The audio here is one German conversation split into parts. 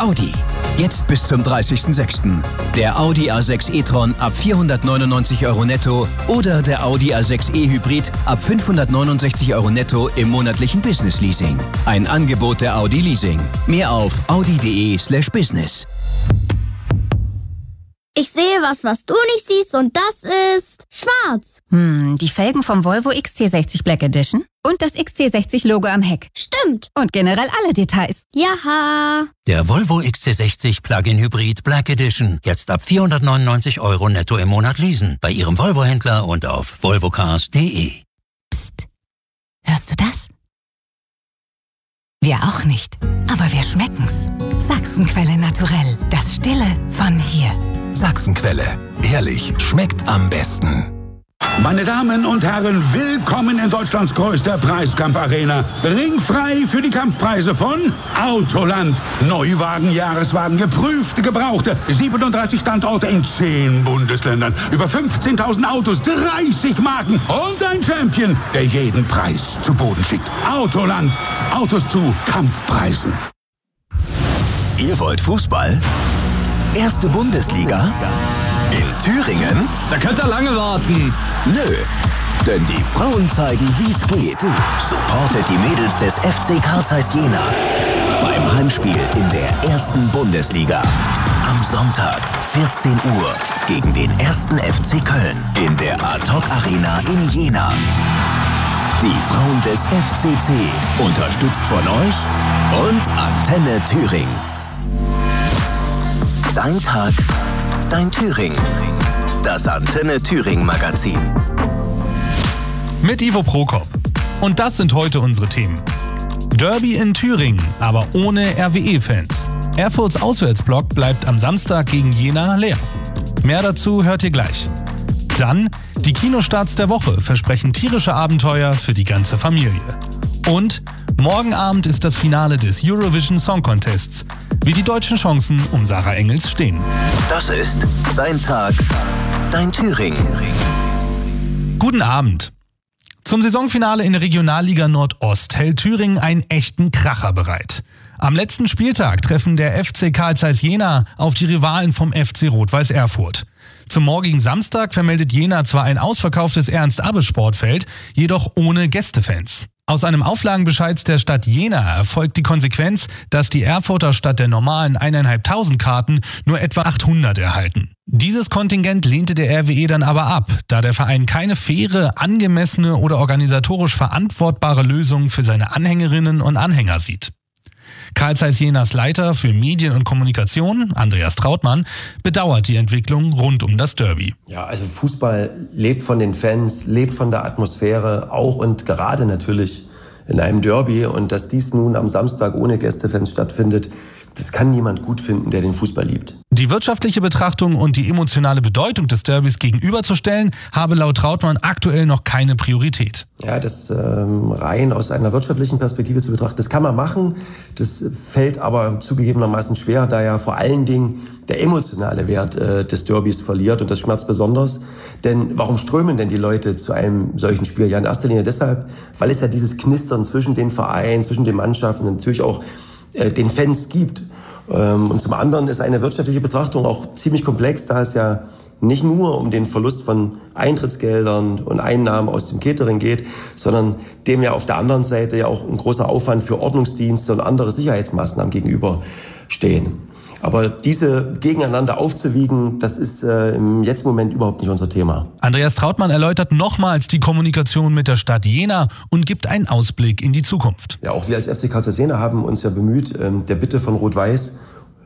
Audi. Jetzt bis zum 30.06. Der Audi A6 e-tron ab 499 € netto oder der Audi A6 e-Hybrid ab 569 € netto im monatlichen Business-Leasing. Ein Angebot der Audi Leasing. Mehr auf audi.de/business. Ich sehe was du nicht siehst und das ist schwarz. Die Felgen vom Volvo XC60 Black Edition und das XC60-Logo am Heck. Stimmt. Und generell alle Details. Jaha. Der Volvo XC60 Plug-in Hybrid Black Edition. Jetzt ab 499 € netto im Monat leasen. Bei Ihrem Volvo-Händler und auf volvocars.de. Psst. Hörst du das? Wir auch nicht. Aber wir schmecken's. Sachsenquelle Naturell. Das Stille von hier. Sachsenquelle. Ehrlich, schmeckt am besten. Meine Damen und Herren, willkommen in Deutschlands größter Preiskampfarena. Ringfrei für die Kampfpreise von Autoland. Neuwagen, Jahreswagen, geprüfte, gebrauchte. 37 Standorte in 10 Bundesländern. Über 15.000 Autos, 30 Marken und ein Champion, der jeden Preis zu Boden schickt. Autoland. Autos zu Kampfpreisen. Ihr wollt Fußball? Erste Bundesliga? In Thüringen? Da könnt ihr lange warten. Nö, denn die Frauen zeigen, wie's geht. Supportet die Mädels des FC Carl Zeiss Jena beim Heimspiel in der ersten Bundesliga. Am Sonntag, 14 Uhr, gegen den 1. FC Köln in der Ad-Hoc Arena in Jena. Die Frauen des FCC, unterstützt von euch und Antenne Thüringen. Dein Tag, dein Thüringen. Das Antenne Thüringen Magazin. Mit Ivo Prokop. Und das sind heute unsere Themen. Derby in Thüringen, aber ohne RWE-Fans. Erfurts Auswärtsblock bleibt am Samstag gegen Jena leer. Mehr dazu hört ihr gleich. Dann die Kinostarts der Woche versprechen tierische Abenteuer für die ganze Familie. Und morgen Abend ist das Finale des Eurovision Song Contests. Wie die deutschen Chancen um Sarah Engels stehen. Das ist dein Tag, dein Thüringen. Guten Abend. Zum Saisonfinale in der Regionalliga Nordost hält Thüringen einen echten Kracher bereit. Am letzten Spieltag treffen der FC Carl Zeiss Jena auf die Rivalen vom FC Rot-Weiß Erfurt. Zum morgigen Samstag vermeldet Jena zwar ein ausverkauftes Ernst-Abbe-Sportfeld, jedoch ohne Gästefans. Aus einem Auflagenbescheid der Stadt Jena erfolgt die Konsequenz, dass die Erfurter statt der normalen 1.500 Karten nur etwa 800 erhalten. Dieses Kontingent lehnte der RWE dann aber ab, da der Verein keine faire, angemessene oder organisatorisch verantwortbare Lösung für seine Anhängerinnen und Anhänger sieht. Carl Zeiss Jenas Leiter für Medien und Kommunikation, Andreas Trautmann, bedauert die Entwicklung rund um das Derby. Ja, also Fußball lebt von den Fans, lebt von der Atmosphäre, auch und gerade natürlich in einem Derby. Und dass dies nun am Samstag ohne Gästefans stattfindet, das kann niemand gut finden, der den Fußball liebt. Die wirtschaftliche Betrachtung und die emotionale Bedeutung des Derbys gegenüberzustellen, habe laut Trautmann aktuell noch keine Priorität. Ja, das rein aus einer wirtschaftlichen Perspektive zu betrachten, das kann man machen. Das fällt aber zugegebenermaßen schwer, da ja vor allen Dingen der emotionale Wert des Derbys verliert und das schmerzt besonders. Denn warum strömen denn die Leute zu einem solchen Spiel? Ja, in erster Linie deshalb, weil es ja dieses Knistern zwischen den Vereinen, zwischen den Mannschaften und natürlich auch den Fans gibt. Und zum anderen ist eine wirtschaftliche Betrachtung auch ziemlich komplex, da es ja nicht nur um den Verlust von Eintrittsgeldern und Einnahmen aus dem Catering geht, sondern dem ja auf der anderen Seite ja auch ein großer Aufwand für Ordnungsdienste und andere Sicherheitsmaßnahmen gegenüberstehen. Aber diese gegeneinander aufzuwiegen, das ist im jetzigen Moment überhaupt nicht unser Thema. Andreas Trautmann erläutert nochmals die Kommunikation mit der Stadt Jena und gibt einen Ausblick in die Zukunft. Ja, auch wir als FC Carl Zeiss Jena haben uns ja bemüht, der Bitte von Rot-Weiß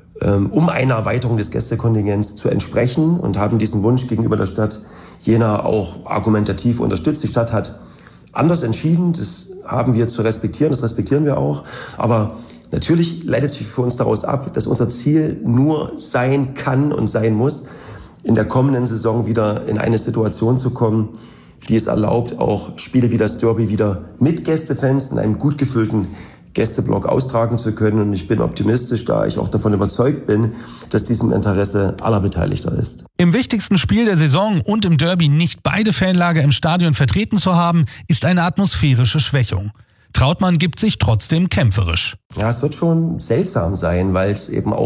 um eine Erweiterung des Gästekontingents zu entsprechen und haben diesen Wunsch gegenüber der Stadt Jena auch argumentativ unterstützt. Die Stadt hat anders entschieden, das haben wir zu respektieren, das respektieren wir auch, aber natürlich leitet sich für uns daraus ab, dass unser Ziel nur sein kann und sein muss, in der kommenden Saison wieder in eine Situation zu kommen, die es erlaubt, auch Spiele wie das Derby wieder mit Gästefans in einem gut gefüllten Gästeblock austragen zu können. Und ich bin optimistisch, da ich auch davon überzeugt bin, dass dies im Interesse aller Beteiligter ist. Im wichtigsten Spiel der Saison und im Derby nicht beide Fanlager im Stadion vertreten zu haben, ist eine atmosphärische Schwächung. Trautmann gibt sich trotzdem kämpferisch. Ja, es wird schon seltsam sein, weil es eben auch